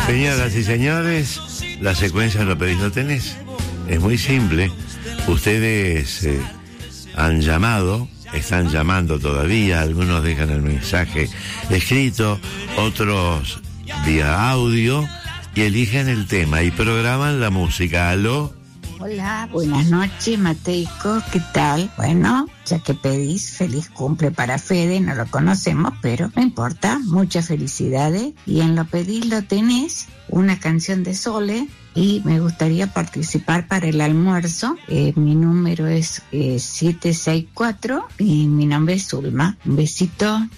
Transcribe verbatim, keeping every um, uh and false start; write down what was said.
Señoras y señores, la secuencia Lo Pedís Lo Tenés es muy simple. Ustedes eh, han llamado, están llamando todavía, algunos dejan el mensaje escrito, otros vía audio, y eligen el tema y programan la música. ¿Aló? Hola, buenas noches, Mateico, ¿qué tal? Bueno, ya que pedís feliz cumple para Fede, no lo conocemos, pero no importa, muchas felicidades. Y en Lo Pedís Lo Tenés, una canción de Sole, y me gustaría participar para el almuerzo. Eh, mi número es eh, siete seis cuatro y mi nombre es Zulma. Un besito.